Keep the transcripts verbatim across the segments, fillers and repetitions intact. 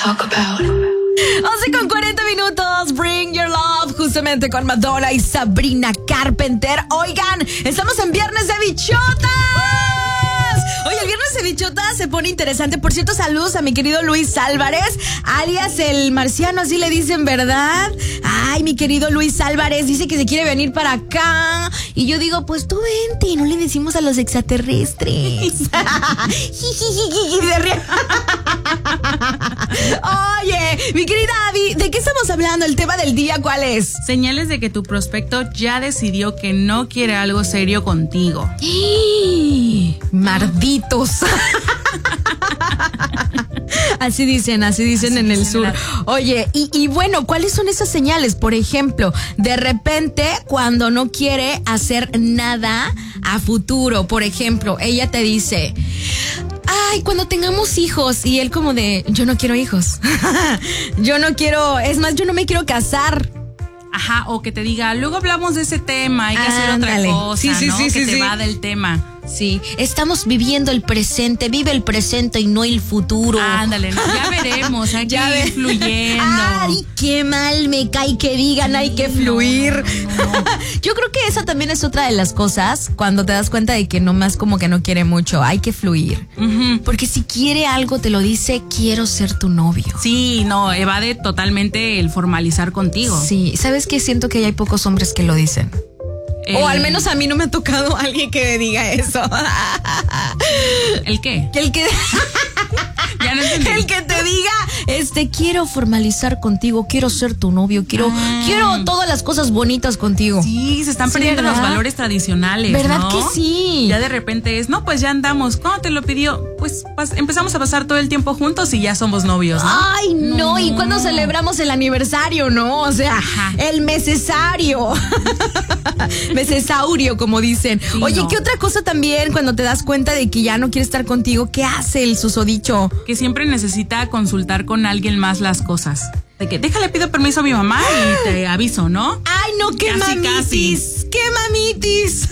talk about. once con cuarenta minutos, Bring Your Love, justamente con Madonna y Sabrina Carpenter. Oigan, estamos en Viernes de Bichotas. Oye, el Viernes de Bichotas se pone interesante. Por cierto, saludos a mi querido Luis Álvarez, alias el marciano, así le dicen, ¿verdad? Ay, mi querido Luis Álvarez dice que se quiere venir para acá. Y yo digo, pues tú vente, no le decimos a los extraterrestres. Oye, mi querida Abby, ¿de qué estamos hablando? El tema del día, ¿cuál es? Señales de que tu prospecto ya decidió que no quiere algo serio contigo. Marditos. Así dicen, así dicen así en el sur. La... Oye, y, y bueno, ¿cuáles son esas señales? Por ejemplo, de repente cuando no quiere hacer nada a futuro. Por ejemplo, ella te dice, ay, cuando tengamos hijos. Y él como de, yo no quiero hijos. Yo no quiero, es más, yo no me quiero casar. Ajá, o que te diga, luego hablamos de ese tema, hay que hacer Ándale. otra cosa, sí, sí, ¿no? Sí, que sí, te sí. va del tema. Sí, estamos viviendo el presente, vive el presente y no el futuro. Ándale, no, ya veremos, hay ya que ir fluyendo. Ay, qué mal me cae que digan, sí, hay que fluir. No, no, no. Yo creo que esa también es otra de las cosas, cuando te das cuenta de que nomás como que no quiere mucho, hay que fluir. Uh-huh. Porque si quiere algo, te lo dice, quiero ser tu novio. Sí, no, evade totalmente el formalizar contigo. Sí, ¿sabes qué? Siento que hay pocos hombres que lo dicen. Eh, o al menos a mí no me ha tocado alguien que me diga eso. ¿El qué? El que... Ya no entendí. El que te diga, este, quiero formalizar contigo, quiero ser tu novio, quiero, ah. quiero todas las cosas bonitas contigo. Sí, se están sí, perdiendo ¿verdad? los valores tradicionales, ¿verdad ¿no? que sí? Ya de repente es, no, pues ya andamos. ¿Cuándo te lo pidió? Pues pas- empezamos a pasar todo el tiempo juntos y ya somos novios, ¿no? Ay, no, no. ¿Y cuándo celebramos el aniversario, no? O sea, Ajá. el mesesario. Mesesaurio, como dicen. Sí, Oye, no. ¿qué otra cosa también cuando te das cuenta de que ya no quiere estar contigo? ¿Qué hace el susodicho? Que siempre necesita consultar con alguien más las cosas. De que déjale, pido permiso a mi mamá y te aviso, ¿no? Ay, no, qué casi, mamitis. Casi. Qué mamitis.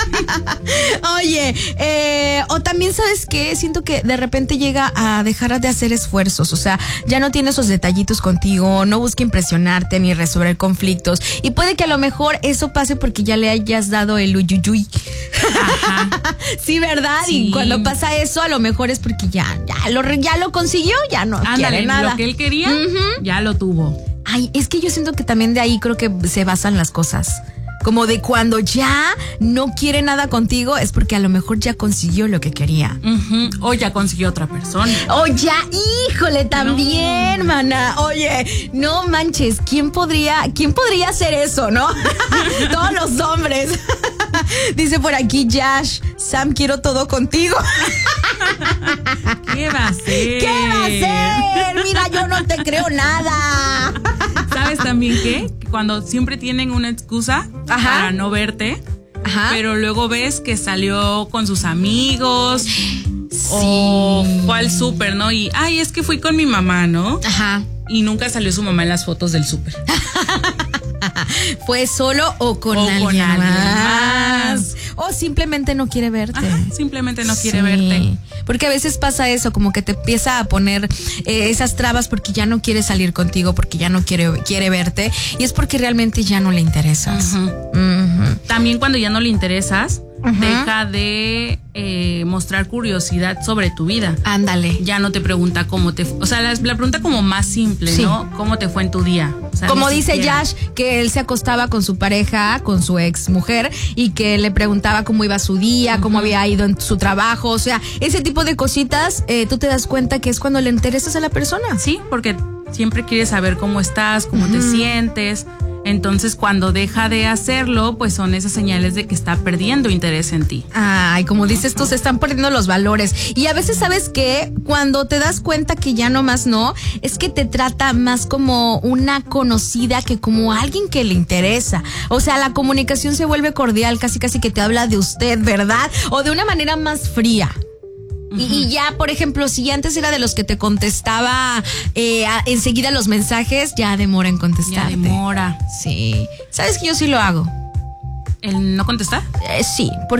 Oye, eh, o también, ¿sabes qué? Siento que de repente llega a dejar de hacer esfuerzos. O sea, ya no tiene esos detallitos contigo, no busca impresionarte ni resolver conflictos. Y puede que a lo mejor eso pase porque ya le hayas dado el uyuyuy. Ajá. Sí, ¿verdad? Sí. Y cuando pasa eso, a lo mejor es porque ya, ya lo, ya lo consiguió, ya no Ándale, quiere nada. Lo que él quería, uh-huh. ya lo tuvo. Ay, es que yo siento que también de ahí creo que se basan las cosas. Como de cuando ya no quiere nada contigo es porque a lo mejor ya consiguió lo que quería. Uh-huh. O ya consiguió otra persona. O ya, híjole, también, no. mana. Oye, no manches, ¿quién podría, quién podría hacer eso, no? Todos los hombres. Dice por aquí Yash, Sam, quiero todo contigo. ¿Qué va a hacer? ¿Qué va a hacer? Mira, yo no te creo nada. ¿Sabes también qué? Cuando siempre tienen una excusa Ajá. para no verte, Ajá. pero luego ves que salió con sus amigos sí. o fue al súper, ¿no? Y, ay, es que fui con mi mamá, ¿no? Ajá. Y nunca salió su mamá en las fotos del súper. ¿Fue solo o con, o alguien, con alguien más? más? O simplemente no quiere verte. Ajá, simplemente no quiere sí. verte. Porque a veces pasa eso, como que te empieza a poner eh, esas trabas porque ya no quiere salir contigo, porque ya no quiere, quiere verte. Y es porque realmente ya no le interesas. Uh-huh. Uh-huh. También cuando ya no le interesas, uh-huh. deja de eh, mostrar curiosidad sobre tu vida. Ándale. Ya no te pregunta cómo te... O sea, la, la pregunta como más simple, sí. ¿no? ¿Cómo te fue en tu día? O sea, como dice Yash, que él se acostaba con su pareja, con su ex mujer, y que le preguntaba cómo iba su día, uh-huh. cómo había ido en su trabajo. O sea, ese tipo de cositas, eh, tú te das cuenta que es cuando le interesas a la persona. Sí, porque siempre quieres saber cómo estás, cómo uh-huh. te sientes. Entonces, cuando deja de hacerlo, pues son esas señales de que está perdiendo interés en ti. Ay, como dices tú, se están perdiendo los valores. Y a veces, ¿sabes qué? Cuando te das cuenta que ya no más no, es que te trata más como una conocida que como alguien que le interesa. O sea, la comunicación se vuelve cordial, casi casi que te habla de usted, ¿verdad? O de una manera más fría. Uh-huh. Y, y ya, por ejemplo, si antes era de los que te contestaba eh, a, enseguida los mensajes, ya demora en contestarte. Ya demora. Sí. ¿Sabes que yo sí lo hago? ¿El no contestar? Eh, sí, porque